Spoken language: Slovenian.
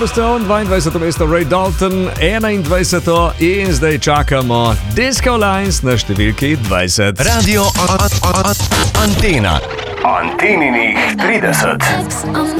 Emma Stone, 22. mesto Ray Dalton, 21. in zdaj čakamo Disco Lines na številki 20. Radio Antena. Anteninih 30.